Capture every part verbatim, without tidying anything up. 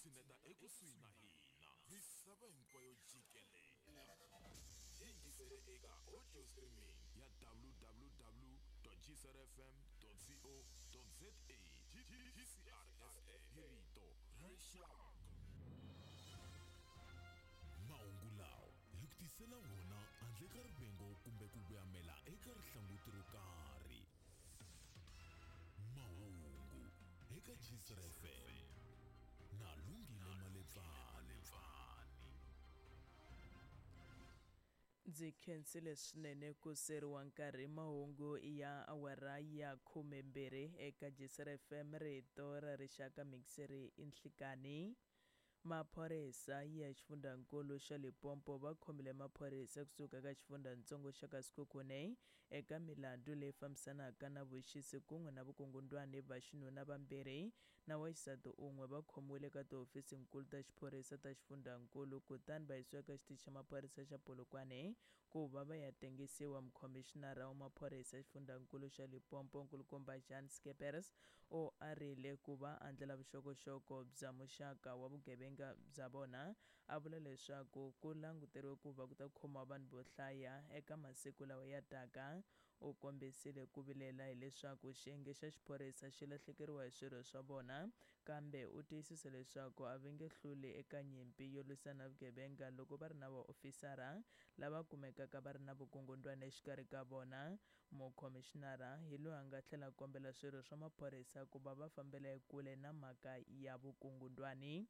tshineta ekusuhi na hina misava hinkwayo jikelele yingisele eka audio streaming ya w w w dot g s r f m dot co dot za G C R S A hi rito ra rixaka. Mahungu lawa hi ku tisela wona handle ka rivengo kumbe ku kuyamela eka rihlanguti ro karhi. Mahungu eka G S R F M na Lungile Maletsani. Ndzi khensile swinene ku seriwa nkarhi mahungu ya awara ya khumembirhi eka G S R F M rito ra rixaka mixeri inhlikani. Maphorisa ya xifundzankulu xa Limpopo va khomile maphorisa kusuka ka xifundzatsongo xa ka Sekhukhune eka milandzu leyi fambisanaka na vuxisi kun'we na vukungundwani va xinuna vambirhi na wa xisati un'we va khomiwile ka tihofisi nkulu ta xiphorisa ta xifundzankulu kutani va yisiwa ka xitichi xa maphorisa xa Polokwane ku va va ya tengisiwa. Mukhomixinara wa maphorisa ya xifundzankulu xa Limpopo nkulukumba Jean Skeepers o arile ku va andlela vuxokoxoko bya muxaka wa vugevenga bya vona. A vula leswaku ku languteriwe ku va ku ta khomiwa vanhu vo hlaya eka masiku lawa ya taka. U kombisile ku vilela hileswaku xiyenge xa xiphorisa xi lahlekeriwa hi swirho swa vona, kambe u tiyisisa leswaku a va nge hluli eka nyimpi yo lwisana na vugevenga loko va ri na vaofisara lava kumekaka va ri na vukungundwani exikarhi ka vona. Mukhomixinara hi loyi a nga tlhela kombela swirho swa maphorisa ku va va fambela ekule na mhaka ya vukungundwani.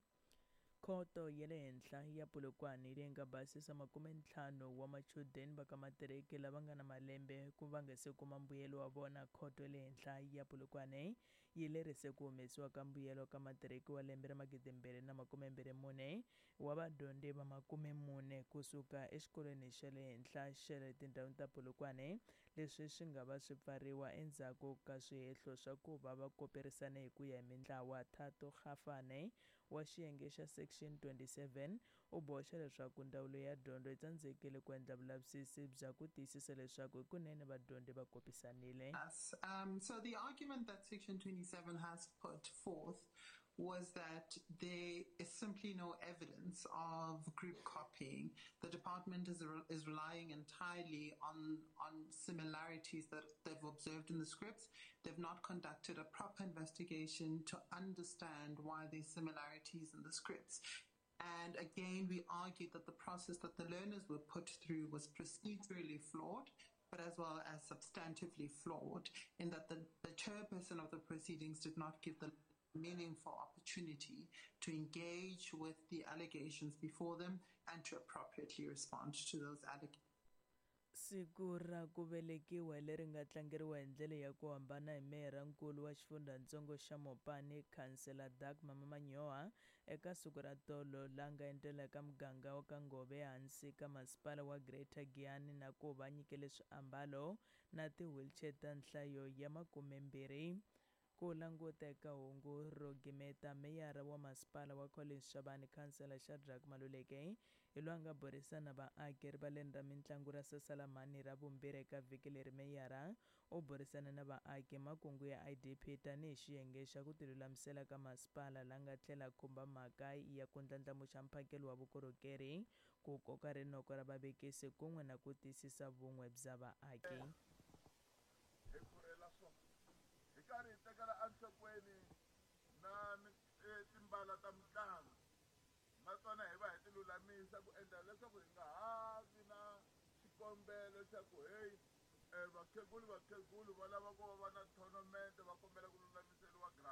Khoto ya le henhla ya Polokwane leyi nga basisa makume ntlhanu wa machudeni va ka matiriki lava nga na malembe ku va nga se kuma mbuyelo wa vona. Khoto ya le henhla ya Polokwane yi lerise ku humesiwa ka mbuyelo ka matiriki wa lembe ra magidimbirhi na makume mbirhi mune wa vadyondzi va makume mune kusuka exikolweni xa le henhla xa le tindhawini ta Polokwane, leswi swi nga va swi pfariwa endzhaku ka swihehlo swa ku va va koperisane hi ku ya hi mintlawa. Thato Gafane wa xiyenge xa section twenty-seven u boxa leswaku ndzawulo ya dyondzo yi tsandzekile ku endla vulavisisi bya ku tiyisisa leswaku hikunene vadyondzi va kopisanile. Um, so the argument that section twenty-seven has put forth was that there is simply no evidence of group copying. The department is is relying entirely on on similarities that they've observed in the scripts. They've not conducted a proper investigation to understand why there's similarities in the scripts. And again, we argued that the process that the learners were put through was procedurally flawed, but as well as substantively flawed, in that the, the chairperson of the proceedings did not give the meaningful opportunity to engage with the allegations before them and to appropriately respond to those allegations. Siku ra ku velekiwa leri nga tlangeriwa hi ndlela ya ku hambana hi meyarankulu wa xifundzatsongo xa Mopani Councillor Dagmar Manyoha eka siku ra tolo la nga endlela ka muganga wa ka Ngove hansi ka masipala wa Greater Giyani na ku va nyikele swiambalo na ti-wheelchair ta nhlayo ya makume mbirhi. Ku languta eka hungu ro gimeta meyara wa masipala wa Collins Shabane Councillor Shadrack Maluleke hi loyi a nga burisana vaaki rivaleni ra mitlangu ra Sasalamani ra vumbirhi eka vhiki leri. Meyara u burisana na vaaki makungu ya I D P tanihi xiyenge xa ku tilulamisela ka masipala la nga tlhela khumba mhaka ya ku ndlandlamuxa mphakelo wa vukorhokeri, ku koka rinoko ra vavekisi kun'we na ku tiyisisa vun'we bya vaaki. Hi karhi hi tekela enhlokweni na timbala ta mitlangu na tona hi va hi ti lulamisa ku endla leswaku hi nga ha vi na xikombelo xa ku heyi vakhegulu vakhegulu va lava ku va va na tournament va kombela ku lulamiseriwa ground.